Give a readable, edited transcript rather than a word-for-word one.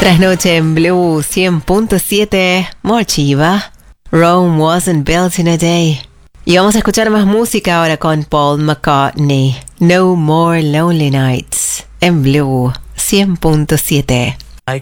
Trasnoche en Blue 100.7, Morchiva. Rome wasn't built in a day. Y vamos a escuchar más música ahora con Paul McCartney. No More Lonely Nights en Blue 100.7.